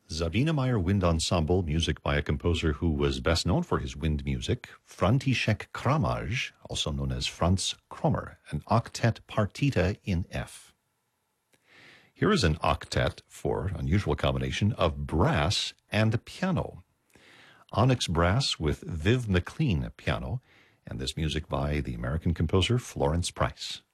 Sabine Meyer Wind Ensemble, music by a composer who was best known for his wind music, František Kramaj, also known as Franz Krommer, an octet partita in F. Here is an octet for unusual combination of brass and piano. Onyx Brass with Viv McLean piano, and this music by the American composer Florence Price.